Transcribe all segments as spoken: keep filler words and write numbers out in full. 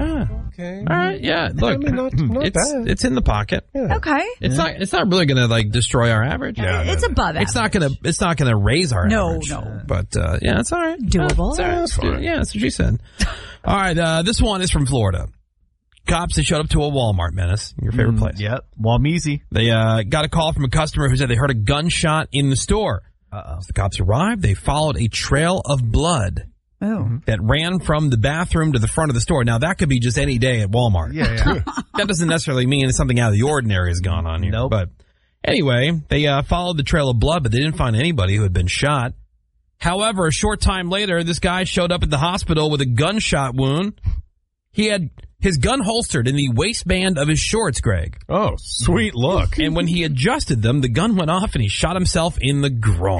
Ah, okay. All right. Yeah. Look, I mean, not, not it's bad. it's in the pocket. Yeah. Okay. It's not. It's not really going to like destroy our average. No, it's no, above average. It's not going to. It's not going to raise our no, average. No, no. But uh, yeah, it's all right. Doable. Uh, it's all right. That's fine. Yeah, that's what she said. All right. Uh, this one is from Florida. Cops, they showed up to a Walmart, Menace, your favorite mm, place. Yep. Walmeasy. They uh, got a call from a customer who said they heard a gunshot in the store. Uh-oh. As the cops arrived, they followed a trail of blood. Oh. That ran from the bathroom to the front of the store. Now, that could be just any day at Walmart. Yeah, yeah. That doesn't necessarily mean something out of the ordinary has gone on here. Nope. But anyway, they uh, followed the trail of blood, but they didn't find anybody who had been shot. However, a short time later, this guy showed up at the hospital with a gunshot wound. He had his gun holstered in the waistband of his shorts, Greg. Oh, sweet look. And when he adjusted them, the gun went off and he shot himself in the groin.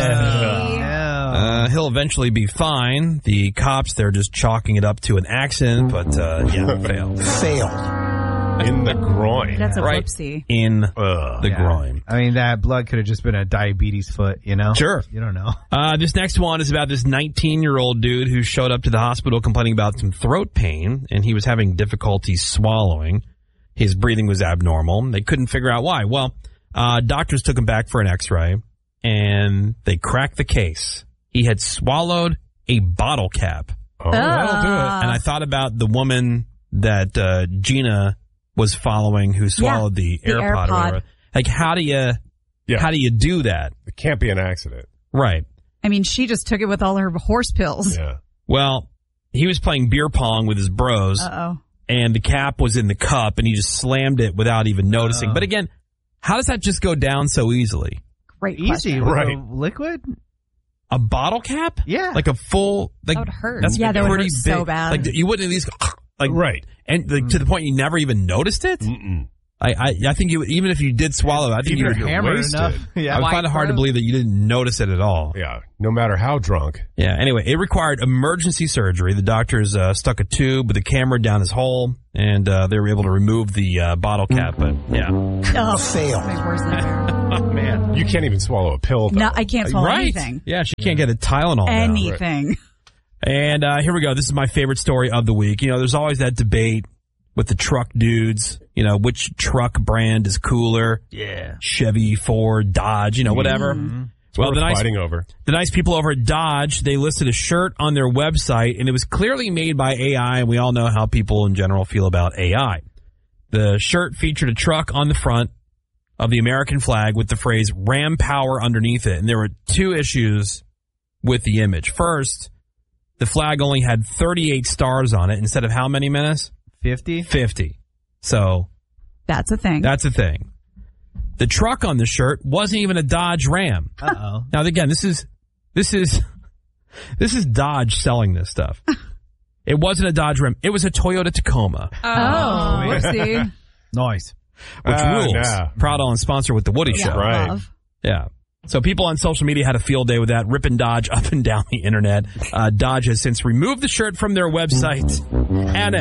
Uh, he'll eventually be fine. The cops, they're just chalking it up to an accident, but uh, yeah, failed. Failed. In the groin. That's a right whoopsie. in Ugh. the Yeah. groin. I mean, that blood could have just been a diabetes foot, you know? Sure. You don't know. Uh, this next one is about this nineteen-year-old dude who showed up to the hospital complaining about some throat pain, and he was having difficulty swallowing. His breathing was abnormal. They couldn't figure out why. Well, uh, doctors took him back for an x-ray, and they cracked the case. He had swallowed a bottle cap. Oh, that'll do it. And I thought about the woman that uh, Gina was following who swallowed Yeah, the, the AirPod, or AirPod. whatever. Like, how do you, Yeah. how do you do that? It can't be an accident. Right. I mean, she just took it with all her horse pills. Yeah. Well, he was playing beer pong with his bros, Uh-oh. and the cap was in the cup, and he just slammed it without even noticing. Oh. But again, how does that just go down so easily? Great Easy. question. With Right. the liquid? A bottle cap? Yeah. Like a full, like, That would hurt. that's Yeah, that would pretty hurt big. so bad. Like, you wouldn't at least go, like, Right. and like, to the point you never even noticed it? Mm-mm. I, I, I think you would, even if you did swallow, I think you Even would, if you're Hammered wasted. enough. I Yeah. would White find it hard to throat. believe that you didn't notice it at all. Yeah. No matter how drunk. Yeah. Anyway, it required emergency surgery. The doctors uh, stuck a tube with a camera down his hole, and uh, they were able to remove the uh, bottle cap. But yeah, Oh, Failed. my worst nightmare. oh man, You can't even swallow a pill, though. No, I can't swallow right? anything. Yeah, she can't get a Tylenol down. Anything. And uh, here we go. This is my favorite story of the week. You know, there's always that debate with the truck dudes. You know, which truck brand is cooler? Yeah. Chevy, Ford, Dodge, you know, whatever. It's Well, worth the nice, fighting over. the nice people over at Dodge, they listed a shirt on their website, and it was clearly made by A I, and we all know how people in general feel about A I. The shirt featured a truck on the front of the American flag with the phrase Ram Power underneath it, and there were two issues with the image. First, the flag only had thirty-eight stars on it instead of how many minutes? fifty? fifty. So That's a thing. that's a thing. The truck on the shirt wasn't even a Dodge Ram. Uh-oh. Now again, this is this is this is Dodge selling this stuff. It wasn't a Dodge Ram. It was a Toyota Tacoma, oh, whoopsie. Nice. which Ah, rules. nah. Proud on sponsor with the Woody Yeah, Show. Right. love. Yeah. So people on social media had a field day with that, ripping Dodge up and down the internet. Uh, Dodge has since removed the shirt from their website. N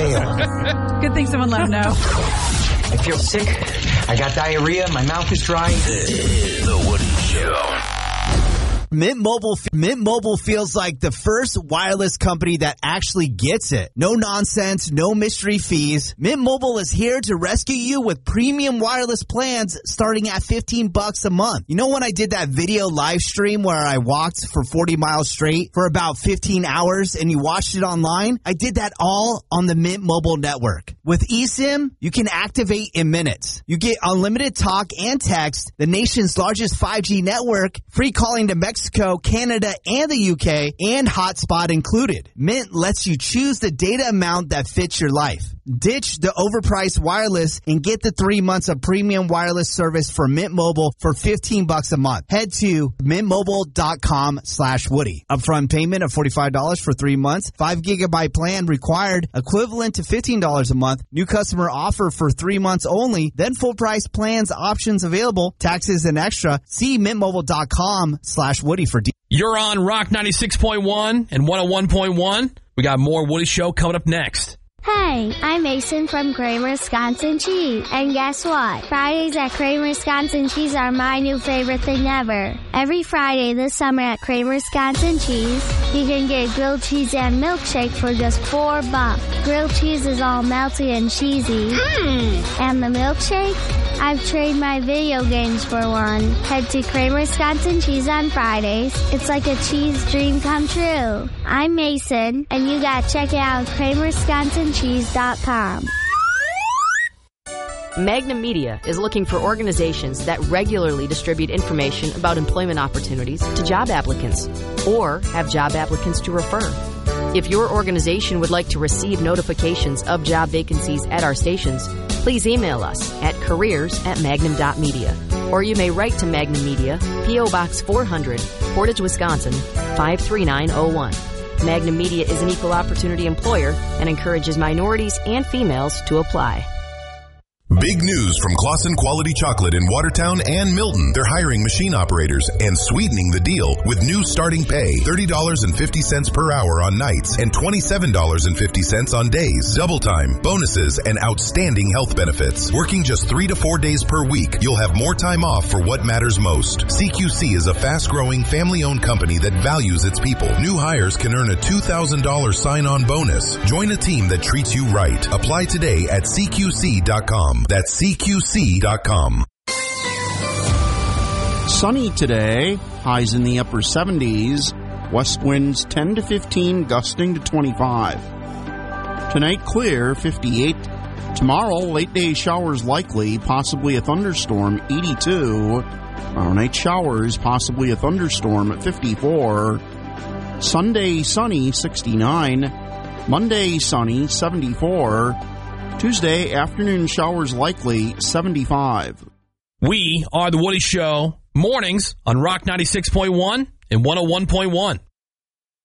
F. Good thing someone let him know. I feel sick. I got diarrhea. My mouth is dry. The Woody Show. Mint Mobile, Mint Mobile feels like the first wireless company that actually gets it. No nonsense, no mystery fees. Mint Mobile is here to rescue you with premium wireless plans starting at fifteen bucks a month. You know when I did that video live stream where I walked for forty miles straight for about fifteen hours and you watched it online? I did that all on the Mint Mobile network. With eSIM, you can activate in minutes. You get unlimited talk and text, the nation's largest five G network, free calling to Mexico, Canada, and the U K, and hotspot included. Mint lets you choose the data amount that fits your life. Ditch the overpriced wireless and get the three months of premium wireless service for Mint Mobile for fifteen bucks a month. Head to mintmobile.com slash Woody. Upfront payment of forty-five dollars for three months. five gigabyte plan required, equivalent to fifteen dollars a month. New customer offer for three months only. Then full price plans options available. Taxes and extra. See mintmobile.com slash Woody for details. You're on Rock ninety-six point one and one oh one point one. We got more Woody Show coming up next. Hey, I'm Mason from Kramer Wisconsin Cheese. And guess what? Fridays at Kramer Wisconsin Cheese are my new favorite thing ever. Every Friday this summer at Kramer Wisconsin Cheese, you can get grilled cheese and milkshake for just four bucks. Grilled cheese is all melty and cheesy. Mm. And the milkshake? I've traded my video games for one. Head to Kramer Wisconsin Cheese on Fridays. It's like a cheese dream come true. I'm Mason, and you gotta check it out at kramer wisconsin cheese dot com. Magnum Media is looking for organizations that regularly distribute information about employment opportunities to job applicants or have job applicants to refer. If your organization would like to receive notifications of job vacancies at our stations, please email us at careers at magnum dot media. Or you may write to Magnum Media, P O. Box four hundred, Portage, Wisconsin, five three nine zero one. Magnum Media is an equal opportunity employer and encourages minorities and females to apply. Big news from Claussen Quality Chocolate in Watertown and Milton. They're hiring machine operators and sweetening the deal with new starting pay, thirty dollars and fifty cents per hour on nights and twenty-seven dollars and fifty cents on days. Double time, bonuses, and outstanding health benefits. Working just three to four days per week, you'll have more time off for what matters most. C Q C is a fast-growing, family-owned company that values its people. New hires can earn a two thousand dollars sign-on bonus. Join a team that treats you right. Apply today at C Q C dot com. That's C Q C dot com. Sunny today, highs in the upper seventies, west winds ten to fifteen, gusting to twenty-five. Tonight clear, fifty-eight. Tomorrow, late day showers likely, possibly a thunderstorm, eighty-two. Tomorrow night showers, possibly a thunderstorm at fifty-four. Sunday sunny, sixty-nine. Monday sunny, seventy-four. Tuesday, afternoon showers likely, seventy-five. We are The Woody Show, mornings on Rock ninety-six point one and one oh one point one.